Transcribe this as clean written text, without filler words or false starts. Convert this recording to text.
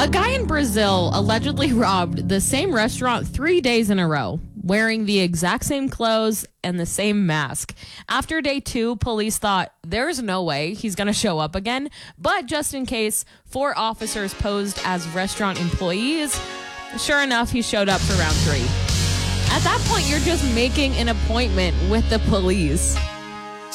A guy in Brazil allegedly robbed the same restaurant 3 days in a row, wearing the exact same clothes and the same mask. After day 2, police thought there's no way he's going to show up again. But just in case, 4 officers posed as restaurant employees. Sure enough, he showed up for round 3. At that point, you're just making an appointment with the police.